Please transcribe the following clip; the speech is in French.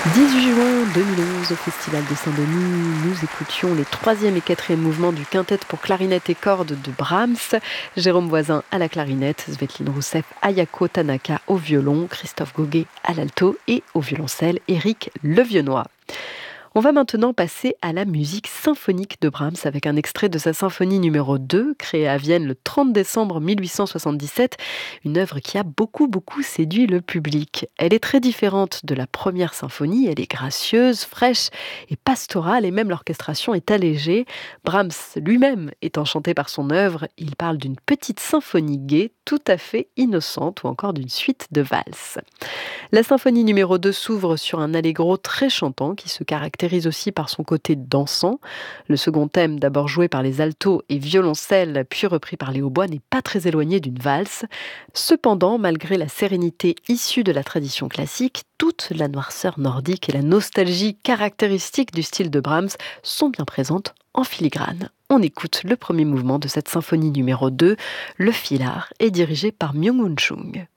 18 juin 2011, au Festival de Saint-Denis, nous écoutions les 3e et 4e mouvements du quintet pour clarinette et cordes de Brahms. Jérôme Voisin à la clarinette, Svetlin Rousseff, Ayako Tanaka au violon, Christophe Goguet à l'alto et au violoncelle, Éric Levionnois. On va maintenant passer à la musique symphonique de Brahms avec un extrait de sa symphonie numéro 2, créée à Vienne le 30 décembre 1877, une œuvre qui a beaucoup séduit le public. Elle est très différente de la première symphonie, elle est gracieuse, fraîche et pastorale et même l'orchestration est allégée. Brahms lui-même est enchanté par son œuvre, il parle d'une petite symphonie gaie, tout à fait innocente ou encore d'une suite de valses. La symphonie numéro 2 s'ouvre sur un allegro très chantant qui se caractérise aussi par son côté dansant. Le second thème, d'abord joué par les altos et violoncelles, puis repris par les hautbois, n'est pas très éloigné d'une valse. Cependant, malgré la sérénité issue de la tradition classique, toute la noirceur nordique et la nostalgie caractéristique du style de Brahms sont bien présentes en filigrane. On écoute le premier mouvement de cette symphonie numéro 2. Le Filard est dirigé par Myung-Whun Chung.